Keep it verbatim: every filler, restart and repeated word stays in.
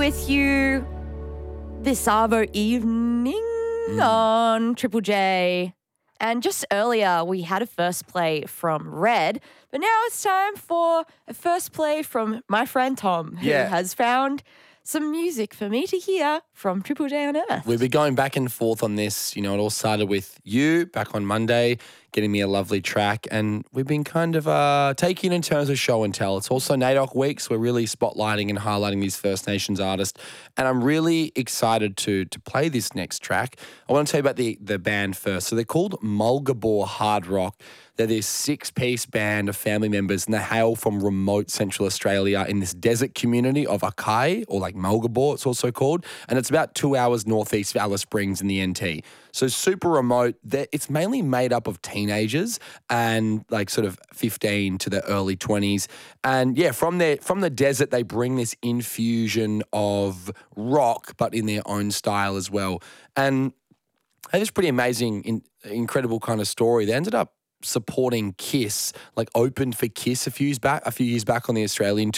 with you this Arvo evening mm. on Triple J. And just earlier, we had a first play from Red, but now it's time for a first play from my friend Tom, who Yeah. has found some music for me to hear from Triple J on Earth. We've been going back and forth on this. You know, it all started with you back on Monday, getting me a lovely track, and we've been kind of uh, taking it in terms of show and tell. It's also NAIDOC week, so we're really spotlighting and highlighting these First Nations artists, and I'm really excited to to play this next track. I want to tell you about the, the band first. So they're called Mulgabor Hard Rock. They're this six-piece band of family members, and they hail from remote Central Australia in this desert community of Akai, or like Mulgabor, it's also called, and it's about two hours northeast of Alice Springs in the N T. So super remote. They're, it's mainly made up of teenagers and like sort of fifteen to the early twenties. And yeah, from their from the desert, they bring this infusion of rock, but in their own style as well. And they have this pretty amazing, in, incredible kind of story. They ended up supporting Kiss, like opened for Kiss a few years back, a few years back on the Australian